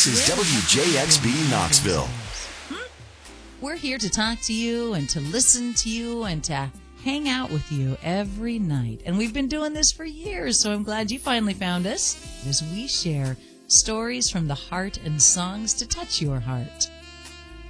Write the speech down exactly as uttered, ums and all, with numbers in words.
This is W J X B Knoxville. We're here to talk to you and to listen to you and to hang out with you every night. And we've been doing this for years, so I'm glad you finally found us as we share stories from the heart and songs to touch your heart.